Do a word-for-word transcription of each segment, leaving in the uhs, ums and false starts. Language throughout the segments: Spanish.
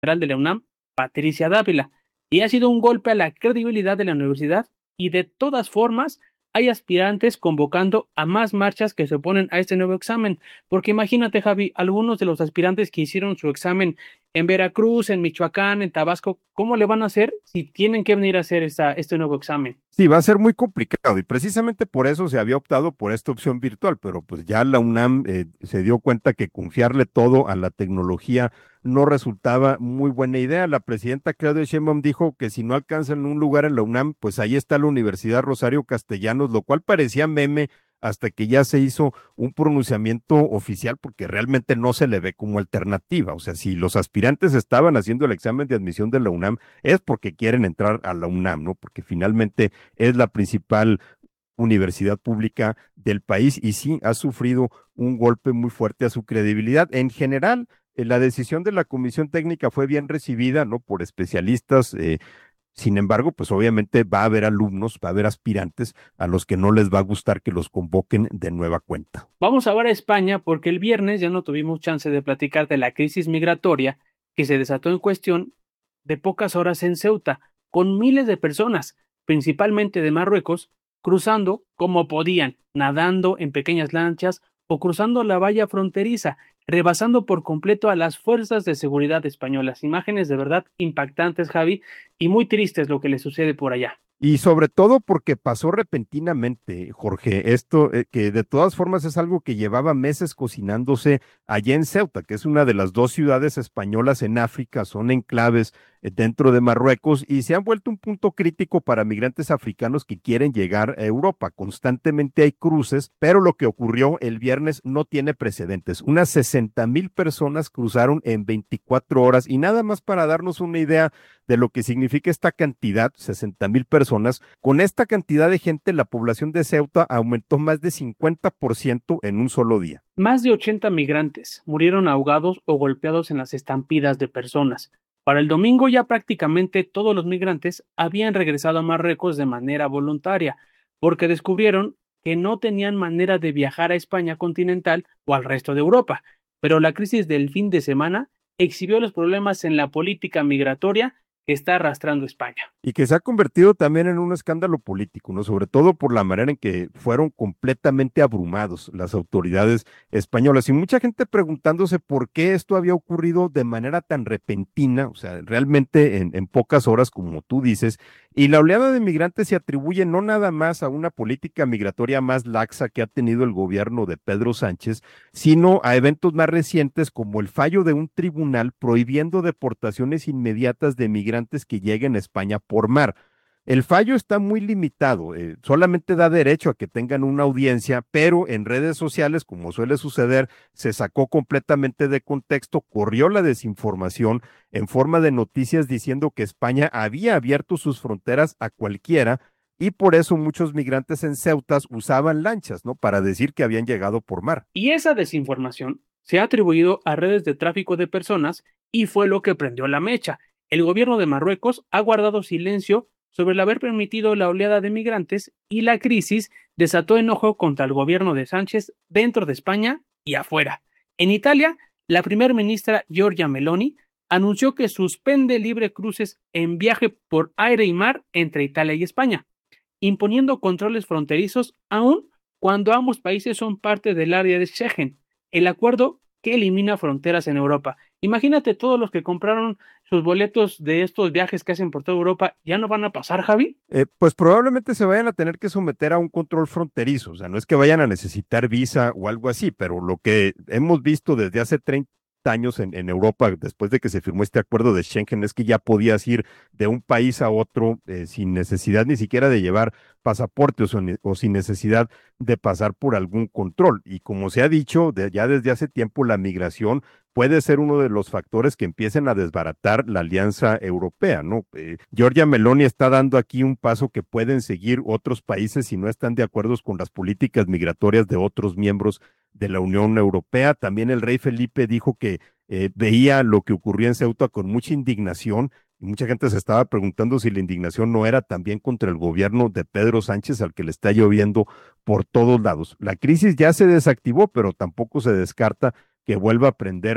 general de la UNAM, Patricia Dávila, y ha sido un golpe a la credibilidad de la universidad y de todas formas hay aspirantes convocando a más marchas que se oponen a este nuevo examen, porque imagínate, Javi, algunos de los aspirantes que hicieron su examen en Veracruz, en Michoacán, en Tabasco, ¿cómo le van a hacer si tienen que venir a hacer esta, este nuevo examen? Sí, va a ser muy complicado y precisamente por eso se había optado por esta opción virtual, pero pues ya la UNAM eh, se dio cuenta que confiarle todo a la tecnología no resultaba muy buena idea. La presidenta Claudia Sheinbaum dijo que si no alcanzan un lugar en la UNAM, pues ahí está la Universidad Rosario Castellanos, lo cual parecía meme hasta que ya se hizo un pronunciamiento oficial porque realmente no se le ve como alternativa. O sea, si los aspirantes estaban haciendo el examen de admisión de la UNAM es porque quieren entrar a la UNAM, ¿no? Porque finalmente es la principal universidad pública del país y sí ha sufrido un golpe muy fuerte a su credibilidad. En general, eh, la decisión de la comisión técnica fue bien recibida, ¿no? Por especialistas. Eh, sin embargo, pues obviamente va a haber alumnos, va a haber aspirantes a los que no les va a gustar que los convoquen de nueva cuenta. Vamos ahora a España porque el viernes ya no tuvimos chance de platicar de la crisis migratoria que se desató en cuestión de pocas horas en Ceuta, con miles de personas, principalmente de Marruecos, cruzando como podían, nadando en pequeñas lanchas o cruzando la valla fronteriza, rebasando por completo a las fuerzas de seguridad españolas. Imágenes de verdad impactantes, Javi, y muy tristes lo que le sucede por allá. Y sobre todo porque pasó repentinamente, Jorge, esto eh, que de todas formas es algo que llevaba meses cocinándose allá en Ceuta, que es una de las dos ciudades españolas en África, son enclaves eh, dentro de Marruecos y se han vuelto un punto crítico para migrantes africanos que quieren llegar a Europa. Constantemente hay cruces, pero lo que ocurrió el viernes no tiene precedentes. Unas sesenta mil personas cruzaron en veinticuatro horas y nada más para darnos una idea de lo que significa esta cantidad, sesenta mil personas. Con esta cantidad de gente, la población de Ceuta aumentó más de cincuenta por ciento en un solo día. Más de ochenta migrantes murieron ahogados o golpeados en las estampidas de personas. Para el domingo ya prácticamente todos los migrantes habían regresado a Marruecos de manera voluntaria, porque descubrieron que no tenían manera de viajar a España continental o al resto de Europa. Pero la crisis del fin de semana exhibió los problemas en la política migratoria que está arrastrando España. Y que se ha convertido también en un escándalo político, ¿no? Sobre todo por la manera en que fueron completamente abrumados las autoridades españolas. Y mucha gente preguntándose por qué esto había ocurrido de manera tan repentina, o sea, realmente en, en pocas horas, como tú dices. Y la oleada de migrantes se atribuye no nada más a una política migratoria más laxa que ha tenido el gobierno de Pedro Sánchez, sino a eventos más recientes como el fallo de un tribunal prohibiendo deportaciones inmediatas de migrantes que lleguen a España por mar. El fallo está muy limitado, eh, solamente da derecho a que tengan una audiencia, pero en redes sociales, como suele suceder, se sacó completamente de contexto, corrió la desinformación en forma de noticias diciendo que España había abierto sus fronteras a cualquiera y por eso muchos migrantes en Ceuta usaban lanchas, ¿no? Para decir que habían llegado por mar. Y esa desinformación se ha atribuido a redes de tráfico de personas y fue lo que prendió la mecha. El gobierno de Marruecos ha guardado silencio sobre el haber permitido la oleada de migrantes y la crisis desató enojo contra el gobierno de Sánchez dentro de España y afuera. En Italia, la primer ministra Giorgia Meloni anunció que suspende libre cruces en viaje por aire y mar entre Italia y España, imponiendo controles fronterizos aún cuando ambos países son parte del área de Schengen, el acuerdo que elimina fronteras en Europa. Imagínate todos los que compraron sus boletos de estos viajes que hacen por toda Europa, ¿ya no van a pasar, Javi? Eh, pues probablemente se vayan a tener que someter a un control fronterizo, o sea, no es que vayan a necesitar visa o algo así, pero lo que hemos visto desde hace treinta años en, en Europa, después de que se firmó este acuerdo de Schengen, es que ya podías ir de un país a otro eh, sin necesidad ni siquiera de llevar pasaporte o, son, o sin necesidad de pasar por algún control. Y como se ha dicho de, ya desde hace tiempo, la migración puede ser uno de los factores que empiecen a desbaratar la alianza europea, ¿no? Eh, Giorgia Meloni está dando aquí un paso que pueden seguir otros países si no están de acuerdo con las políticas migratorias de otros miembros de la Unión Europea. También el rey Felipe dijo que eh, veía lo que ocurría en Ceuta con mucha indignación y mucha gente se estaba preguntando si la indignación no era también contra el gobierno de Pedro Sánchez al que le está lloviendo por todos lados. La crisis ya se desactivó, pero tampoco se descarta que vuelva a prender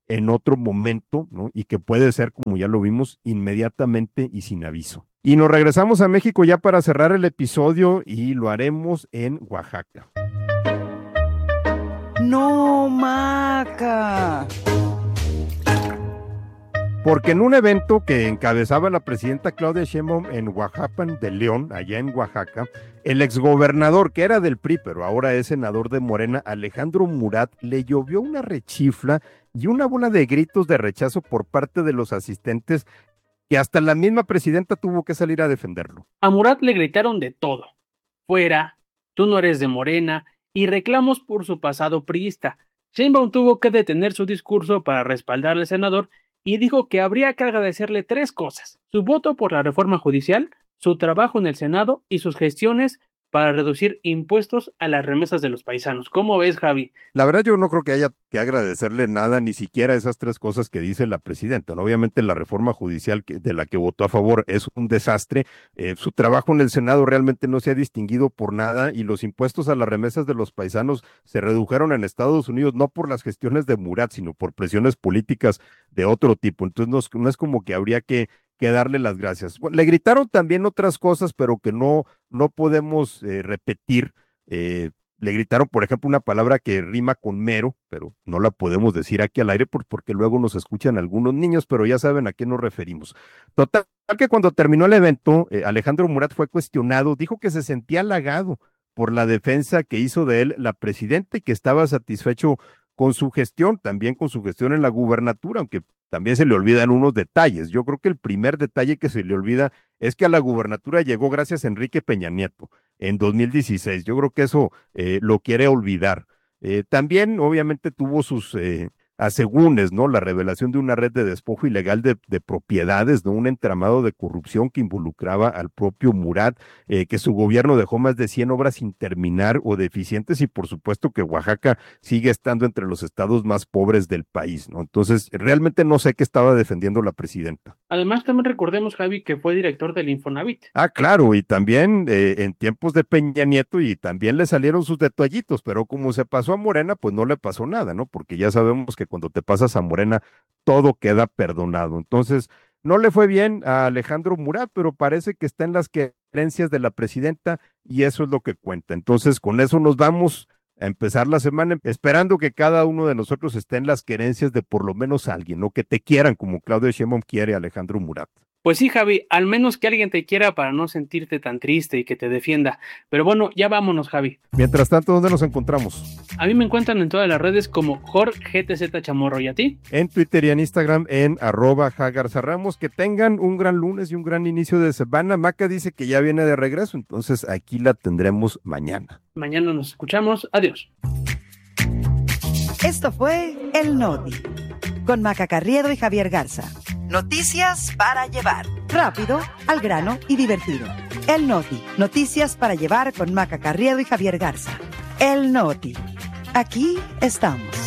en otro momento, ¿no? Y que puede ser, como ya lo vimos, inmediatamente y sin aviso. Y nos regresamos a México ya para cerrar el episodio y lo haremos en Oaxaca. ¡No, Maca! Porque en un evento que encabezaba la presidenta Claudia Sheinbaum en Oaxaca de León, allá en Oaxaca, el exgobernador, que era del P R I, pero ahora es senador de Morena, Alejandro Murat, le llovió una rechifla y una bola de gritos de rechazo por parte de los asistentes, que hasta la misma presidenta tuvo que salir a defenderlo. A Murat le gritaron de todo: fuera, tú no eres de Morena, y reclamos por su pasado priista. Sheinbaum tuvo que detener su discurso para respaldar al senador y dijo que habría que agradecerle tres cosas: su voto por la reforma judicial, su trabajo en el Senado y sus gestiones para reducir impuestos a las remesas de los paisanos. ¿Cómo ves, Javi? La verdad, yo no creo que haya que agradecerle nada, ni siquiera esas tres cosas que dice la presidenta, ¿no? Obviamente la reforma judicial que, de la que votó a favor es un desastre, eh, su trabajo en el Senado realmente no se ha distinguido por nada, y los impuestos a las remesas de los paisanos se redujeron en Estados Unidos no por las gestiones de Murat, sino por presiones políticas de otro tipo. Entonces no es, no es como que habría que que darle las gracias. Bueno, le gritaron también otras cosas, pero que no, no podemos eh, repetir. Eh, le gritaron, por ejemplo, una palabra que rima con mero, pero no la podemos decir aquí al aire por, porque luego nos escuchan algunos niños, pero ya saben a qué nos referimos. Total, que cuando terminó el evento, eh, Alejandro Murat fue cuestionado, dijo que se sentía halagado por la defensa que hizo de él la presidenta y que estaba satisfecho con su gestión, también con su gestión en la gubernatura, aunque también se le olvidan unos detalles. Yo creo que el primer detalle que se le olvida es que a la gubernatura llegó gracias a Enrique Peña Nieto en dos mil dieciséis. Yo creo que eso eh, lo quiere olvidar. Eh, también, obviamente, tuvo sus eh, asegúnes, ¿no? La revelación de una red de despojo ilegal de, de propiedades, ¿no? Un entramado de corrupción que involucraba al propio Murat, eh, que su gobierno dejó más de cien obras sin terminar o deficientes, y por supuesto que Oaxaca sigue estando entre los estados más pobres del país, ¿no? Entonces, realmente no sé qué estaba defendiendo la presidenta. Además, también recordemos, Javi, que fue director del Infonavit. Ah, claro, y también eh, en tiempos de Peña Nieto, y también le salieron sus detallitos, pero como se pasó a Morena, pues no le pasó nada, ¿no? Porque ya sabemos que cuando te pasas a Morena, todo queda perdonado. Entonces, no le fue bien a Alejandro Murat, pero parece que está en las querencias de la presidenta y eso es lo que cuenta. Entonces, con eso nos vamos a empezar la semana, esperando que cada uno de nosotros esté en las querencias de por lo menos alguien, ¿no? Que te quieran como Claudia Sheinbaum quiere a Alejandro Murat. Pues sí, Javi, al menos que alguien te quiera para no sentirte tan triste y que te defienda. Pero bueno, ya vámonos, Javi. Mientras tanto, ¿dónde nos encontramos? A mí me encuentran en todas las redes como Jorge G T Z Chamorro. ¿Y a ti? En Twitter y en Instagram en arroba jagarzarramos. Que tengan un gran lunes y un gran inicio de semana. Maca dice que ya viene de regreso, entonces aquí la tendremos mañana. Mañana nos escuchamos. Adiós. Esto fue El Noti, con Maca Carriedo y Javier Garza. Noticias para llevar. Rápido, al grano y divertido. El Noti. Noticias para llevar con Maca Carriedo y Javier Garza. El Noti. Aquí estamos.